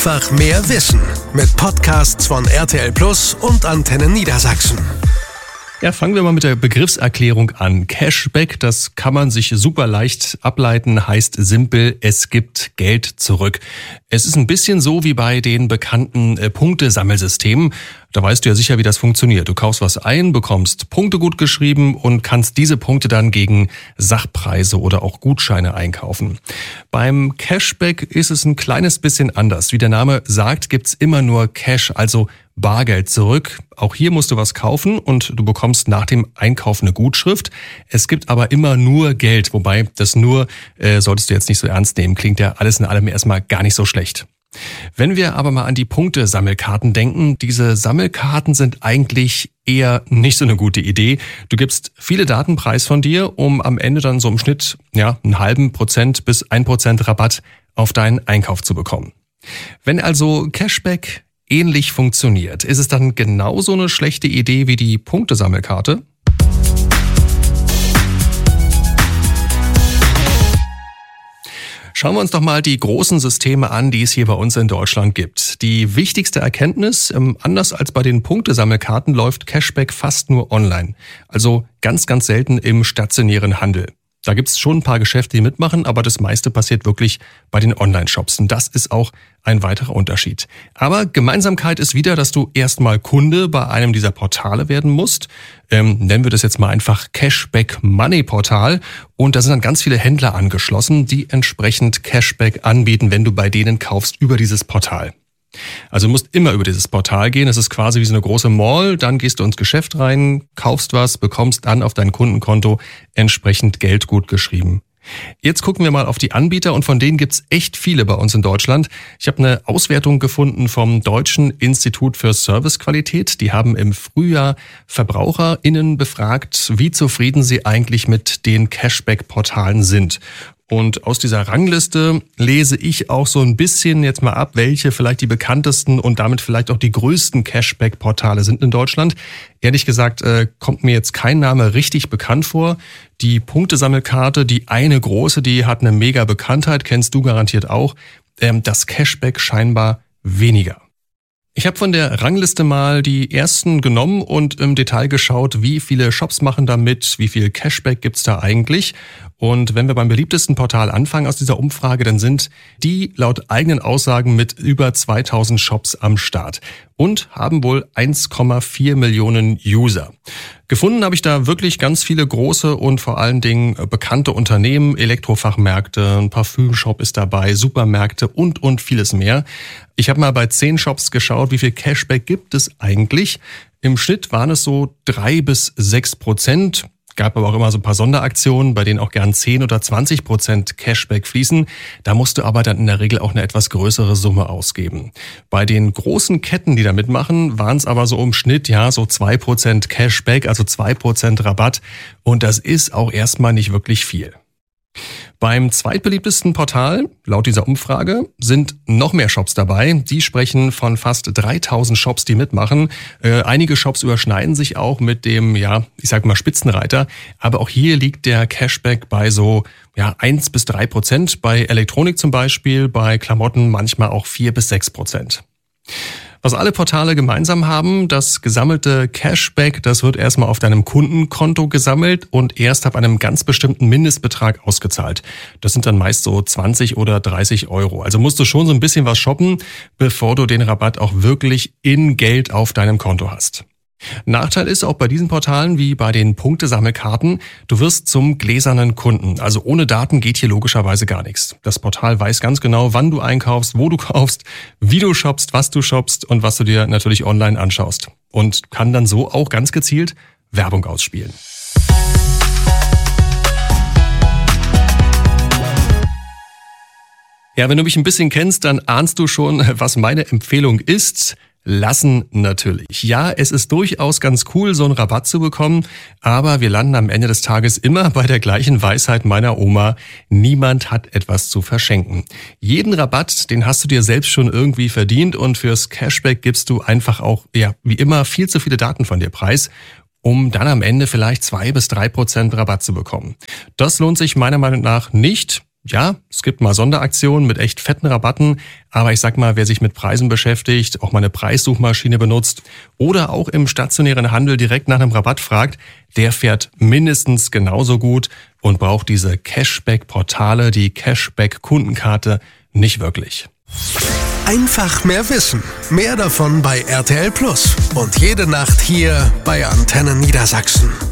Einfach mehr Wissen mit Podcasts von RTL Plus und Antenne Niedersachsen. Ja, fangen wir mal mit der Begriffserklärung an. Cashback, das kann man sich super leicht ableiten, heißt simpel, es gibt Geld zurück. Es ist ein bisschen so wie bei den bekannten Punktesammelsystemen. Da weißt du ja sicher, wie das funktioniert. Du kaufst was ein, bekommst Punkte gut geschrieben und kannst diese Punkte dann gegen Sachpreise oder auch Gutscheine einkaufen. Beim Cashback ist es ein kleines bisschen anders. Wie der Name sagt, gibt's immer nur Cash, also Bargeld zurück. Auch hier musst du was kaufen und du bekommst nach dem Einkauf eine Gutschrift. Es gibt aber immer nur Geld, wobei das nur solltest du jetzt nicht so ernst nehmen. Klingt ja alles in allem erstmal gar nicht so schlecht. Wenn wir aber mal an die Punktesammelkarten denken, diese Sammelkarten sind eigentlich eher nicht so eine gute Idee. Du gibst viele Daten preis von dir, um am Ende dann so im Schnitt einen halben Prozent bis 1% Rabatt auf deinen Einkauf zu bekommen. Wenn also Cashback ähnlich funktioniert, ist es dann genauso eine schlechte Idee wie die Punktesammelkarte? Schauen wir uns doch mal die großen Systeme an, die es hier bei uns in Deutschland gibt. Die wichtigste Erkenntnis, anders als bei den Punktesammelkarten läuft Cashback fast nur online. Also ganz, ganz selten im stationären Handel. Da gibt's schon ein paar Geschäfte, die mitmachen, aber das meiste passiert wirklich bei den Online-Shops. Und das ist auch ein weiterer Unterschied. Aber Gemeinsamkeit ist wieder, dass du erstmal Kunde bei einem dieser Portale werden musst. Nennen wir das jetzt mal einfach Cashback Money Portal. Und da sind dann ganz viele Händler angeschlossen, die entsprechend Cashback anbieten, wenn du bei denen kaufst über dieses Portal. Also du musst immer über dieses Portal gehen. Das ist quasi wie so eine große Mall. Dann gehst du ins Geschäft rein, kaufst was, bekommst dann auf dein Kundenkonto entsprechend Geld gut geschrieben. Jetzt gucken wir mal auf die Anbieter und von denen gibt's echt viele bei uns in Deutschland. Ich habe eine Auswertung gefunden vom Deutschen Institut für Servicequalität. Die haben im Frühjahr VerbraucherInnen befragt, wie zufrieden sie eigentlich mit den Cashback-Portalen sind. Und aus dieser Rangliste lese ich auch so ein bisschen jetzt mal ab, welche vielleicht die bekanntesten und damit vielleicht auch die größten Cashback-Portale sind in Deutschland. Ehrlich gesagt kommt mir jetzt kein Name richtig bekannt vor. Die Punktesammelkarte, die eine große, die hat eine mega Bekanntheit, kennst du garantiert auch. Das Cashback scheinbar weniger. Ich habe von der Rangliste mal die ersten genommen und im Detail geschaut, wie viele Shops machen da mit, wie viel Cashback gibt's da eigentlich. Und wenn wir beim beliebtesten Portal anfangen aus dieser Umfrage, dann sind die laut eigenen Aussagen mit über 2000 Shops am Start und haben wohl 1,4 Millionen User. Gefunden habe ich da wirklich ganz viele große und vor allen Dingen bekannte Unternehmen, Elektrofachmärkte, ein Parfümshop ist dabei, Supermärkte und vieles mehr. Ich habe mal bei 10 Shops geschaut, wie viel Cashback gibt es eigentlich. Im Schnitt waren es so 3-6%. Gab aber auch immer so ein paar Sonderaktionen, bei denen auch gern 10 oder 20% Cashback fließen. Da musst du aber dann in der Regel auch eine etwas größere Summe ausgeben. Bei den großen Ketten, die da mitmachen, waren es aber so im Schnitt so 2% Cashback, also 2% Rabatt. Und das ist auch erstmal nicht wirklich viel. Beim zweitbeliebtesten Portal, laut dieser Umfrage, sind noch mehr Shops dabei. Die sprechen von fast 3000 Shops, die mitmachen. Einige Shops überschneiden sich auch mit dem, Spitzenreiter. Aber auch hier liegt der Cashback bei so 1-3%. Bei Elektronik zum Beispiel, bei Klamotten manchmal auch 4-6%. Was alle Portale gemeinsam haben, das gesammelte Cashback, das wird erstmal auf deinem Kundenkonto gesammelt und erst ab einem ganz bestimmten Mindestbetrag ausgezahlt. Das sind dann meist so 20 oder 30 Euro. Also musst du schon so ein bisschen was shoppen, bevor du den Rabatt auch wirklich in Geld auf deinem Konto hast. Nachteil ist auch bei diesen Portalen wie bei den Punktesammelkarten, du wirst zum gläsernen Kunden. Also ohne Daten geht hier logischerweise gar nichts. Das Portal weiß ganz genau, wann du einkaufst, wo du kaufst, wie du shoppst, was du shoppst und was du dir natürlich online anschaust. Und kann dann so auch ganz gezielt Werbung ausspielen. Ja, wenn du mich ein bisschen kennst, dann ahnst du schon, was meine Empfehlung ist. Lassen natürlich. Ja, es ist durchaus ganz cool, so einen Rabatt zu bekommen, aber wir landen am Ende des Tages immer bei der gleichen Weisheit meiner Oma. Niemand hat etwas zu verschenken. Jeden Rabatt, den hast du dir selbst schon irgendwie verdient und fürs Cashback gibst du einfach auch, wie immer, viel zu viele Daten von dir preis, um dann am Ende vielleicht 2-3% Rabatt zu bekommen. Das lohnt sich meiner Meinung nach nicht. Ja, es gibt mal Sonderaktionen mit echt fetten Rabatten, aber ich sag mal, wer sich mit Preisen beschäftigt, auch mal eine Preissuchmaschine benutzt oder auch im stationären Handel direkt nach einem Rabatt fragt, der fährt mindestens genauso gut und braucht diese Cashback-Portale, die Cashback-Kundenkarte nicht wirklich. Einfach mehr wissen. Mehr davon bei RTL Plus. Und jede Nacht hier bei Antenne Niedersachsen.